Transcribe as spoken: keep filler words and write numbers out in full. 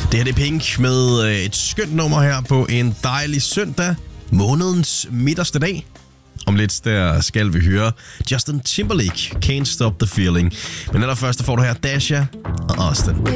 Det her det er Pink med øh, et skønt nummer her på en dejlig søndag. Månedens midterste dag. Om lidt der skal vi høre Justin Timberlake, Can't Stop the Feeling. Men allerførst får du her Dasha og Austin.